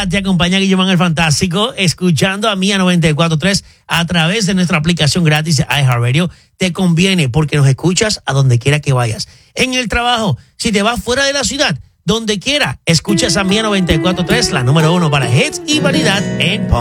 Hola, te acompaña Guillermo el Fantástico, escuchando a Mía 94.3 a través de nuestra aplicación gratis de iHeartRadio. Te conviene porque nos escuchas a donde quiera que vayas. En el trabajo, si te vas fuera de la ciudad, donde quiera, escuchas a Mía 94.3, la número 1 para hits y variedad en pop.